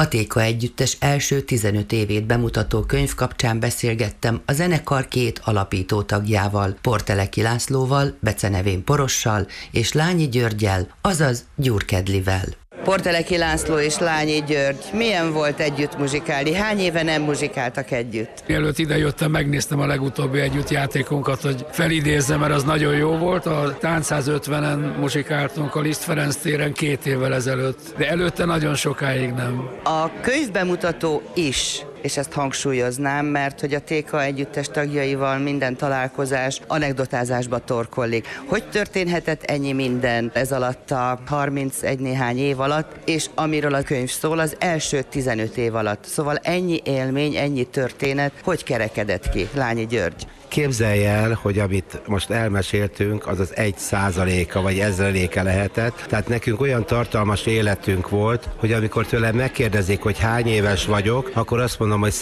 A Téka Együttes első 15 évét bemutató könyv kapcsán beszélgettem a zenekar két alapító tagjával, Porteleki Lászlóval, becenevén Porossal, és Lányi Györggyel, azaz Gyurkedlivel. Porteleki László és Lányi György, milyen volt együtt muzsikálni? Hány éve nem muzsikáltak együtt? Mielőtt idejöttem, megnéztem a legutóbbi együttjátékunkat, hogy felidézzem, mert az nagyon jó volt. A Táncház 50-en muzsikáltunk a Liszt Ferenc téren 2 évvel ezelőtt, de előtte nagyon sokáig nem. A könyvbemutató is, és ezt hangsúlyoznám, mert hogy a Téka Együttes tagjaival minden találkozás anekdotázásba torkollik. Hogy történhetett ennyi minden ez alatt a 31 néhány év alatt, és amiről a könyv szól, az első 15 év alatt. Szóval ennyi élmény, ennyi történet, hogy kerekedett ki, Lányi György? Képzelj el, hogy amit most elmeséltünk, az 1%-a vagy 1000-e lehetett. Tehát nekünk olyan tartalmas életünk volt, hogy amikor tőlem megkérdezik, hogy hány éves vagyok, akkor azt mondom, hogy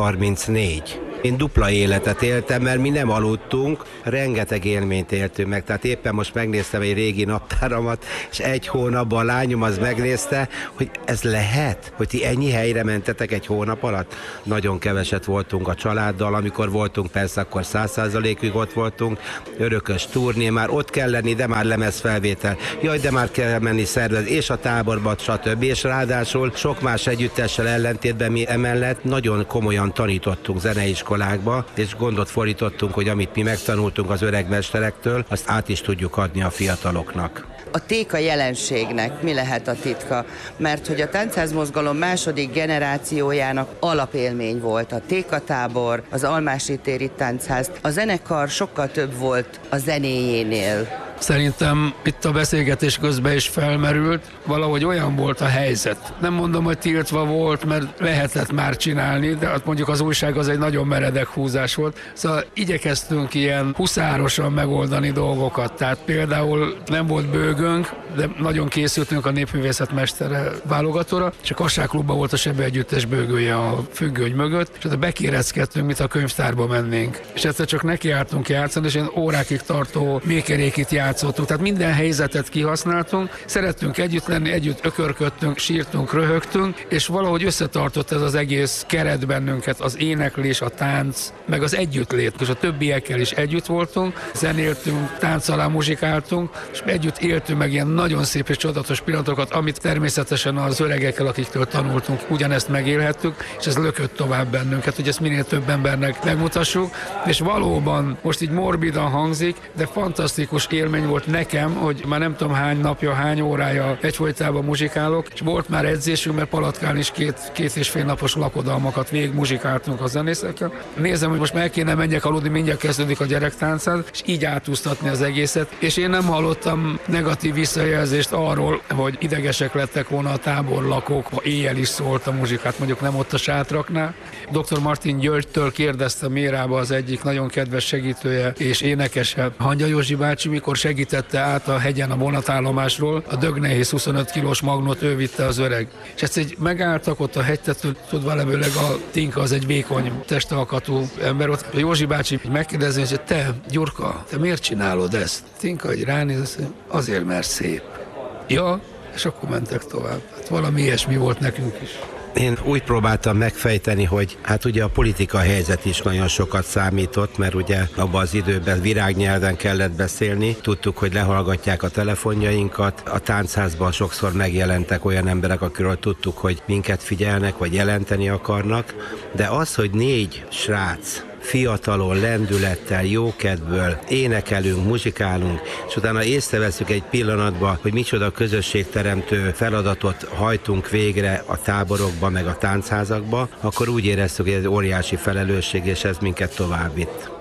134. Én dupla életet éltem, mert mi nem aludtunk, rengeteg élményt éltünk meg. Tehát éppen most megnéztem egy régi naptáramat, és 1 hónapban a lányom az megnézte, hogy ez lehet, hogy ti ennyi helyre mentetek 1 hónap alatt. Nagyon keveset voltunk a családdal, amikor voltunk, persze akkor 100%-ig ott voltunk, örökös turné, már ott kell lenni, de már lemezfelvétel. Jaj, de már kell menni szervezni, és a táborba, stb. És ráadásul sok más együttessel ellentétben mi emellett nagyon komolyan tanítottunk zeneiskolákba, és gondot fordítottunk, hogy amit mi megtanultunk az öreg mesterektől, azt át is tudjuk adni a fiataloknak. A Téka jelenségnek mi lehet a titka? Mert hogy a táncházmozgalom második generációjának alapélmény volt a Téka tábor, az Almási téri táncház. A zenekar sokkal több volt a zenéjénél. Szerintem itt a beszélgetés közben is felmerült, valahogy olyan volt a helyzet. Nem mondom, hogy tiltva volt, mert lehetett már csinálni, de mondjuk az újság az egy nagyon meredek húzás volt. Szóval igyekeztünk ilyen huszárosan megoldani dolgokat. Tehát például nem volt bőgönk, de nagyon készültünk a Népművészet mestere válogatóra, és a Kassáklubban volt a Sebbe Együttes bőgője a függöny mögött, és ott bekéreckedtünk, mint a könyvtárba mennénk. És egyszer csak nekiálltunk játszani, és én órákig tartó mékerékit játszottunk, tehát minden helyzetet kihasználtunk, szerettünk együtt lenni, együtt ökörködtünk, sírtunk, röhögtünk, és valahogy összetartott ez az egész keret bennünket, az éneklés, a tánc, meg az együttlét, és a többiekkel is együtt voltunk, zenéltünk, tánc alá muzsikáltunk, és együtt éltünk meg ilyen nagyon szép és csodatos pillanatokat, amit természetesen az öregekkel, akiktől tanultunk, ugyanezt megélhettük, és ez lökött tovább bennünket, hogy ezt minél több embernek megmutassuk, és valóban most így morbidan hangzik, de fantasztikus élmény volt nekem, hogy már nem tudom hány napja, hány órája egyfolytában muzsikálok, és volt már edzésünk, mert Palatkán is 2,5 napos lakodalmakat végig muzsikáltunk a zenészekkel. Nézem, hogy most meg kéne menjek aludni, mindjárt kezdődik a gyerektáncáz, és így átúsztatni az egészet, és én nem hallottam negatív visszajelzést arról, hogy idegesek lettek volna a táborlakók, ha éjjel is szólt a muzsikát, mondjuk nem ott a sátraknál. Dr. Martin Györgytől kérdezte Mérába, az egyik nagyon kedves segítője és énekese, Hangya Józsi bácsi, mikor segítette át a hegyen a vonatállomásról, a dögnehéz 25 kilós magnót ő vitte az öreg. És ezt így megálltak ott a hegytetőn, tudva lehetőleg a Tinka az egy vékony testalkatú ember ott. A Józsi bácsi megkérdezi, hogy te, Gyurka, te miért csinálod ezt? Tinka egy ránéz, azért, mert szép. Ja, és akkor mentek tovább. Hát valami ilyesmi volt nekünk is. Én úgy próbáltam megfejteni, hogy hát ugye a politika helyzet is nagyon sokat számított, mert ugye abban az időben virágnyelven kellett beszélni. Tudtuk, hogy lehallgatják a telefonjainkat. A táncházban sokszor megjelentek olyan emberek, akiről tudtuk, hogy minket figyelnek, vagy jelenteni akarnak. De az, hogy 4 srác fiatalon, lendülettel, jókedvből énekelünk, muzsikálunk, és utána észreveszünk egy pillanatban, hogy micsoda közösségteremtő feladatot hajtunk végre a táborokba, meg a táncházakba, akkor úgy éreztük, hogy ez óriási felelősség, és ez minket tovább vitt.